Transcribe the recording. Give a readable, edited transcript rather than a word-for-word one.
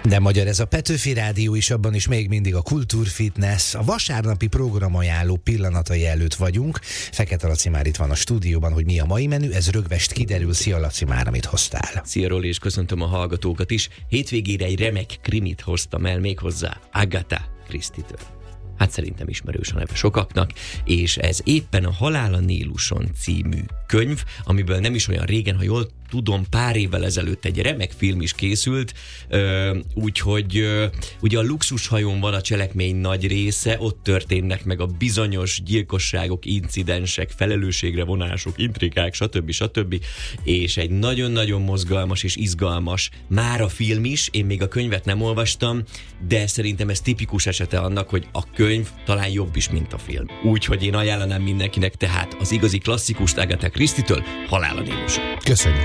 De magyar ez a Petőfi Rádió is, abban is még mindig a Kultúrfitness. A vasárnapi programajánló pillanatai előtt vagyunk. Fekete Laci már itt van a stúdióban, hogy mi a mai menü, ez rögvest kiderül. Szia Laci, már amit hoztál. Szia Roli, és köszöntöm a hallgatókat is. Hétvégére egy remek krimit hoztam el, méghozzá Agatha Christie-től. Hát szerintem ismerős a neve sokaknak, és ez éppen a Halál a Níluson című könyv, amiből nem is olyan régen, ha jól tudom, pár évvel ezelőtt egy remek film is készült, úgyhogy ugye a luxushajón van a cselekmény nagy része, ott történnek meg a bizonyos gyilkosságok, incidensek, felelősségre vonások, intrikák, stb. És egy nagyon-nagyon mozgalmas és izgalmas már a film is, én még a könyvet nem olvastam, de szerintem ez tipikus esete annak, hogy a könyv talán jobb is, mint a film. Úgyhogy én ajánlanám mindenkinek tehát az igazi klasszikust Agatha Christie-től, Halál a Níluson. Köszönjük.